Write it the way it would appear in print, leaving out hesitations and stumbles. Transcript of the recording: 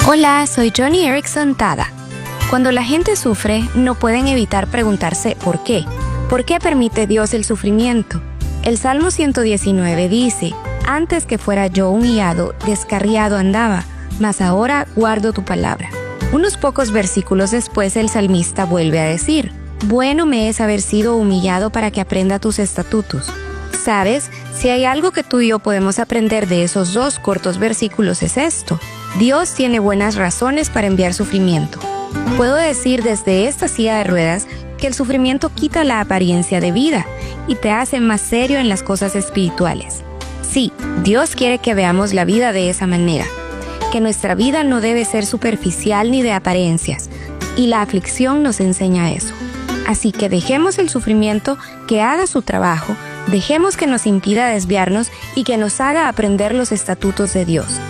Hola, soy Johnny Erickson Tada. Cuando la gente sufre, no pueden evitar preguntarse ¿por qué? ¿Por qué permite Dios el sufrimiento? El Salmo 119 dice, «Antes que fuera yo humillado, descarriado andaba, mas ahora guardo tu palabra». Unos pocos versículos después el salmista vuelve a decir, «Bueno me es haber sido humillado para que aprenda tus estatutos». ¿Sabes? Si hay algo que tú y yo podemos aprender de esos dos cortos versículos es esto. Dios tiene buenas razones para enviar sufrimiento. Puedo decir desde esta silla de ruedas que el sufrimiento quita la apariencia de vida y te hace más serio en las cosas espirituales. Sí, Dios quiere que veamos la vida de esa manera, que nuestra vida no debe ser superficial ni de apariencias, y la aflicción nos enseña eso. Así que dejemos el sufrimiento que haga su trabajo, dejemos que nos impida desviarnos y que nos haga aprender los estatutos de Dios.